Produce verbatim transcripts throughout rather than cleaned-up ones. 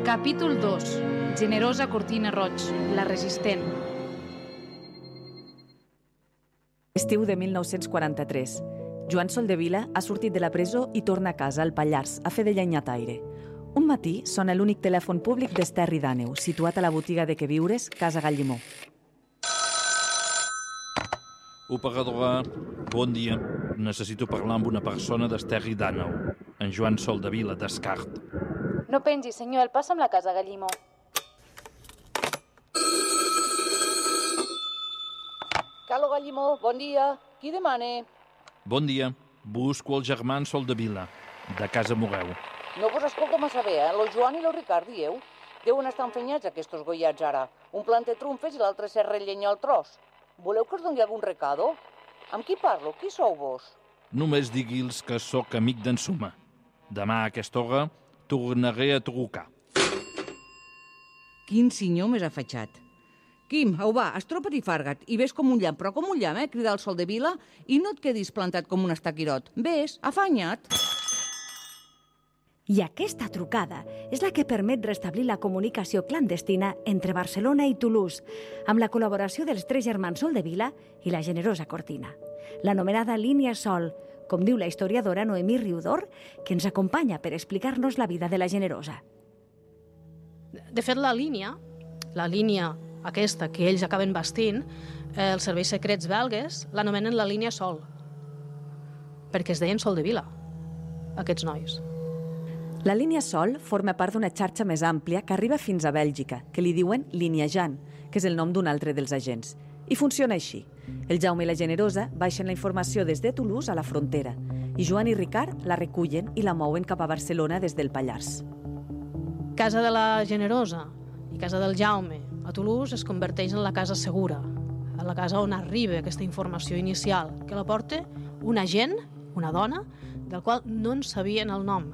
Capítol dos. Generosa Cortina Roig, la resistent. Estiu de mil nou-cents quaranta-tres. Joan Soldevila ha sortit de la presó i torna a casa, al Pallars, a fer de llenyataire. Un matí sona l'únic telèfon públic d'Esterri d'Àneu, situat a la botiga de queviures Casa Gallimó. Operadora, bon dia. Necessito parlar amb una persona d'Esterri d'Àneu. En Joan Soldevila, d'Escart. No pengi, senyor, el passa amb la Casa Gallimó. Calo Gallimó, bon dia. Qui demane? Bon dia. Busco el germà Soldevila, de Casa Moreu. No vos escolto massa bé, eh? Lo Joan i lo Ricard, dieu? Deuen estar enfenyats aquests goiats ara. Un plante trumfes i l'altre serra llenya al tros. Voleu que us doni algun recado? Amb qui parlo? Qui sou vos? Només digui'ls que sóc amic d'en Suma. Demà a aquesta hora tornaré a trucar. Quin senyor més afatxat. Quim, au va, estropa't i farga't, i ves com un llamp, però com un llamp, eh, cridar el Soldevila, i no et quedis plantat com un estaquirot. Ves, afanya't. I aquesta trucada és la que permet restablir la comunicació clandestina entre Barcelona i Toulouse, amb la col·laboració dels tres germans Soldevila i la generosa Cortina. L'anomenada línia Sol, com diu la historiadora Noemí Riudor, que ens acompanya per explicar-nos la vida de la generosa. De fet, la línia, la línia aquesta que ells acaben bastint, eh, els serveis secrets belgues l'anomenen la línia Sol, perquè es deien Soldevila, aquests nois. La línia Sol forma part d'una xarxa més àmplia que arriba fins a Bèlgica, que li diuen línia Jan, que és el nom d'un altre dels agents. I funciona així. El Jaume i la Generosa baixen la informació des de Toulouse a la frontera i Joan i Ricard la recullen i la mouen cap a Barcelona des del Pallars. Casa de la Generosa i casa del Jaume a Toulouse es converteix en la casa segura, a la casa on arriba aquesta informació inicial, que la porta un agent, una dona, del qual no en sabien el nom,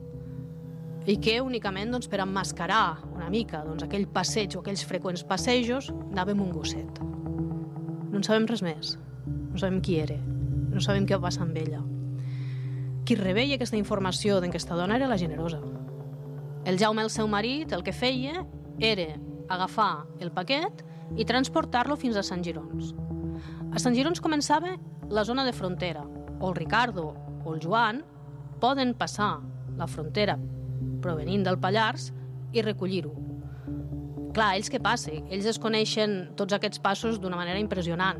i que únicament doncs, per emmascarar una mica doncs, aquell passeig o aquells freqüents passejos anava amb un gosset. No en sabem res més, no sabem qui era, no sabem què va passar amb ella. Qui rebia aquesta informació d'aquesta dona era la Generosa. El Jaume, el seu marit, el que feia era agafar el paquet i transportar-lo fins a Sant Girons. A Sant Girons començava la zona de frontera. O el Ricardo o el Joan poden passar la frontera provenint del Pallars i recollir-ho. Clar, ells què passa? Ells es coneixen tots aquests passos d'una manera impressionant.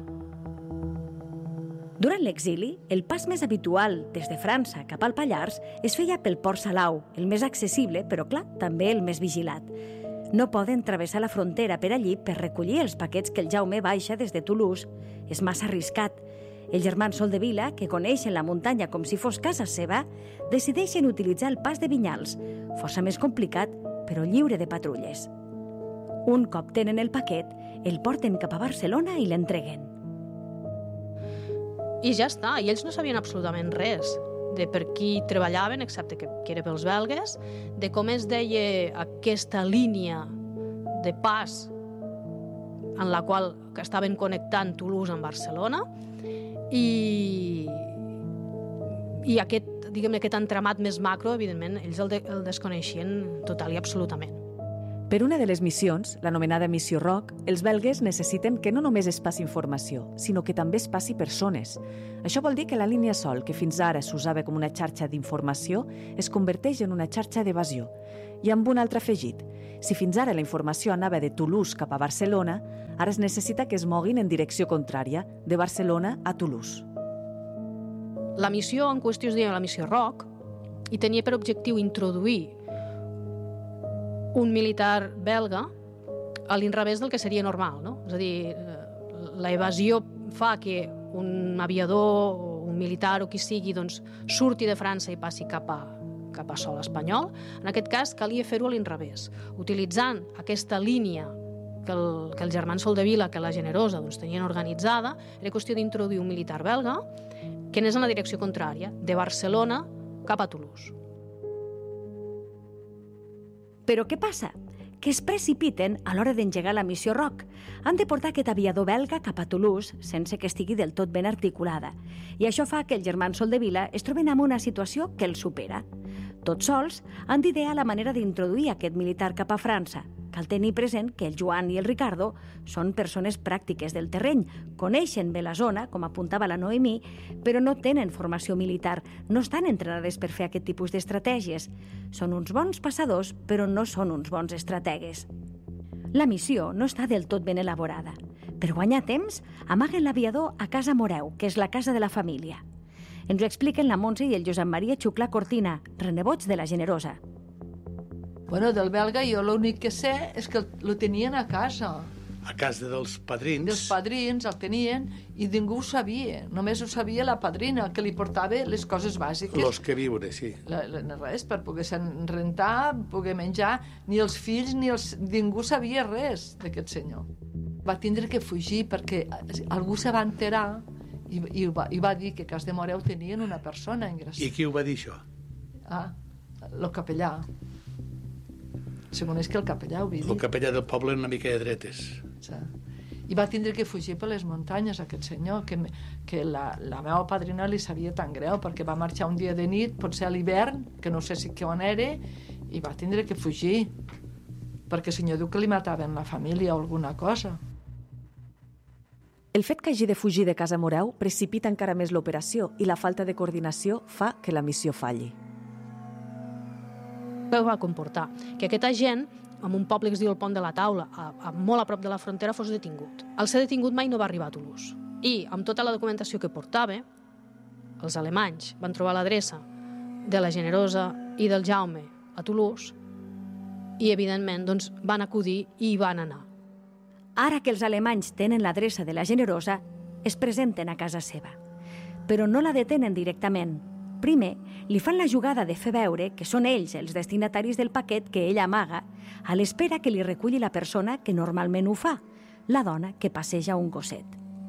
Durant l'exili, el pas més habitual des de França cap al Pallars es feia pel Port Salau, el més accessible, però clar, també el més vigilat. No poden travessar la frontera per allí per recollir els paquets que el Jaume baixa des de Toulouse. És massa arriscat. Els germans Soldevila, que coneixen la muntanya com si fos casa seva, decideixen utilitzar el pas de Vinyals, força més complicat, però lliure de patrulles. Un cop tenen el paquet, el porten cap a Barcelona i l'entreguen. I ja està, i ells no sabien absolutament res de per qui treballaven, excepte que, que era pels belgues, de com es deia aquesta línia de pas en la qual que estaven connectant Toulouse amb Barcelona, i, i aquest, diguem, aquest entramat més macro, evidentment, ells el, de, el desconeixien total i absolutament. Per una de les missions, l'anomenada Missió Roc, els belgues necessiten que no només es passi informació, sinó que també es passi persones. Això vol dir que la línia Sol, que fins ara s'usava com una xarxa d'informació, es converteix en una xarxa d'evasió. I amb un altre afegit. Si fins ara la informació anava de Toulouse cap a Barcelona, ara es necessita que es moguin en direcció contrària, de Barcelona a Toulouse. La missió en qüestió es deia la Missió Roc i tenia per objectiu introduir un militar belga a l'inrevés del que seria normal, no? És a dir, la evasió fa que un aviador o un militar o qui sigui doncs, surti de França i passi cap a, cap a sòl espanyol. En aquest cas calia fer-ho a l'inrevés, utilitzant aquesta línia que, el, que els germans Soldevila, que la Generosa doncs, tenien organitzada. Era qüestió d'introduir un militar belga que anés en la direcció contrària, de Barcelona cap a Toulouse. Però què passa? que es precipiten a l'hora d'engegar la missió Roc. Han de portar aquest aviador belga cap a Toulouse sense que estigui del tot ben articulada. I això fa que els germans Soldevila es troben en una situació que els supera. Tots sols han d'idear la manera d'introduir aquest militar cap a França. Cal tenir present que el Joan i el Ricardo són persones pràctiques del terreny, coneixen bé la zona, com apuntava la Noemí, però no tenen formació militar, no estan entrenades per fer aquest tipus d'estratègies. Són uns bons passadors, però no són uns bons estrategues. La missió no està del tot ben elaborada. Per guanyar temps, amaguen l'aviador a Casa Moreu, que és la casa de la família. Ens ho expliquen la Montse i el Josep Maria Xuclà Cortina, renebots de la Generosa. Bueno, del belga jo l'únic que sé és que el tenien a casa. A casa dels padrins? Dels padrins el tenien i ningú ho sabia. Només ho sabia la padrina, que li portava les coses bàsiques. Los que viure, sí. La, la, res, per poder rentar, poder menjar. Ni els fills ni els... Ningú sabia res d'aquest senyor. Va tindre que fugir perquè algú se va enterar i, i, va, i va dir que a Cas de Moreu tenien una persona ingressada. I qui ho va dir, això? Ah, el capellà. Segons és que el capellà ho havia dit. El capellà del poble una mica de dretes. Sí. I va tindre que fugir per les muntanyes, aquest senyor, que, que la, la meva padrina li sabia tan greu, perquè va marxar un dia de nit, potser a l'hivern, que no sé si que on era, i va tindre que fugir, perquè el senyor diu que li mataven la família o alguna cosa. El fet que hagi de fugir de Casa Moreu precipita encara més l'operació i la falta de coordinació fa que la missió falli. Què va comportar? Que aquest agent, en un poble que es diu el Pont de la Taula, a, a molt a prop de la frontera, fos detingut. Al ser detingut mai no va arribar a Toulouse. I, amb tota la documentació que portava, els alemanys van trobar l'adreça de la Generosa i del Jaume a Toulouse i, evidentment, doncs, van acudir i hi van anar. Ara que els alemanys tenen l'adreça de la Generosa, es presenten a casa seva. Però no la detenen directament. Primer, li fan la jugada de fer veure que són ells els destinataris del paquet que ella amaga, a l'espera que li reculli la persona que normalment ho fa, la dona que passeja un gosset.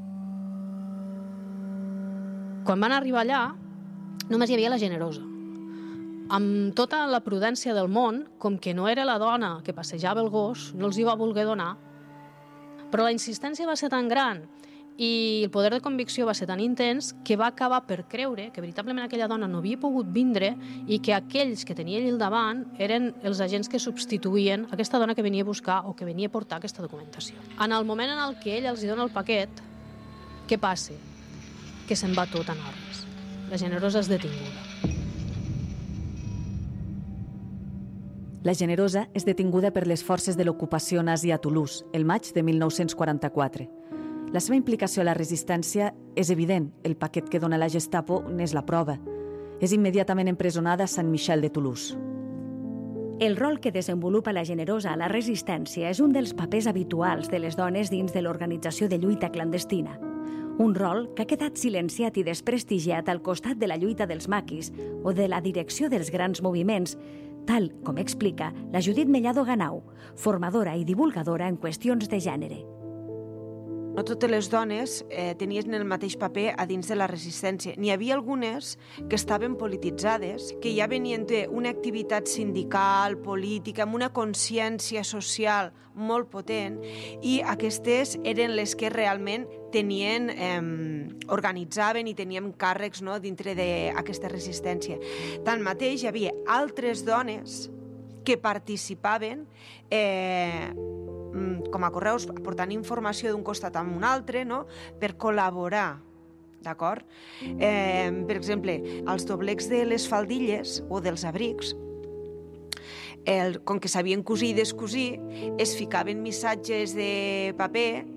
Quan van arribar allà, només hi havia la Generosa. Amb tota la prudència del món, com que no era la dona que passejava el gos, no els hi va voler donar. Però la insistència va ser tan gran i el poder de convicció va ser tan intens que va acabar per creure que veritablement aquella dona no havia pogut vindre i que aquells que tenia ell al davant eren els agents que substituïen aquesta dona que venia a buscar o que venia a portar aquesta documentació. En el moment en el que ell els dona el paquet, què passa? Que se'n va tot en orris. La Generosa és detinguda. La Generosa és detinguda per les forces de l'ocupació nazi a Toulouse, el maig de mil nou-cents quaranta-quatre. La seva implicació a la resistència és evident. El paquet que dona la Gestapo n'és la prova. És immediatament empresonada a Sant Michel de Toulouse. El rol que desenvolupa la Generosa a la resistència és un dels papers habituals de les dones dins de l'organització de lluita clandestina. Un rol que ha quedat silenciat i desprestigiat al costat de la lluita dels maquis o de la direcció dels grans moviments, tal com explica la Judit Mellado Ganau, formadora i divulgadora en qüestions de gènere. No totes les dones eh, tenien el mateix paper a dins de la resistència. N'hi havia algunes que estaven polititzades, que ja venien d'una activitat sindical, política, amb una consciència social molt potent, i aquestes eren les que realment tenien, eh, organitzaven i tenien càrrecs, no, dintre d'aquesta resistència. Tanmateix, hi havia altres dones que participaven eh, com a correus, aportant informació d'un costat a un altre, no?, per col·laborar, d'acord? Eh, per exemple, els doblecs de les faldilles o dels abrics, el, com que sabien cosir i descosir, es ficaven missatges de paper